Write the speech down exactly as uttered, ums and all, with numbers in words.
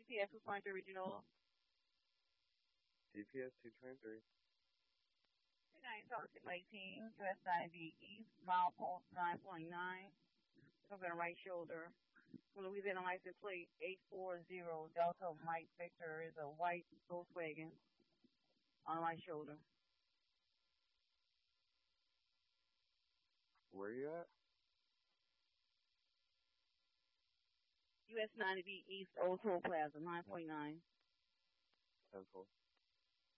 P S two twenty-three Regional. G P S two twenty-three. two nine Toxic eighteen, U S ninety East, mile post nine point nine. Over the right shoulder. Louisiana license plate eight four zero Delta Mike Victor is a white Volkswagen on right shoulder. Where you at? U S ninety East Old Toll Plaza nine point nine. Temple.